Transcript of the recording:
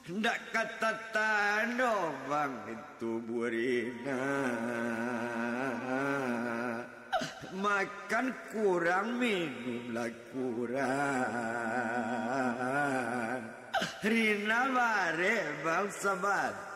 ndak kata tano bang itu burina makan kurang minumlah kurang Rina bare bang sabat